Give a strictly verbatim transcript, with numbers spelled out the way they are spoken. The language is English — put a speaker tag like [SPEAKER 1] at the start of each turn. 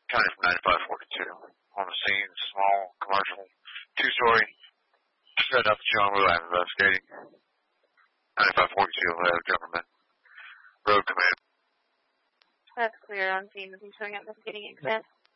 [SPEAKER 1] County from ninety-five forty-two. On the scene, small, commercial, two-story. Set up the John Woo I'm investigating. ninety-five forty-two, Ohio Government. Road Command.
[SPEAKER 2] That's clear on scene. Is he showing up investigating extent?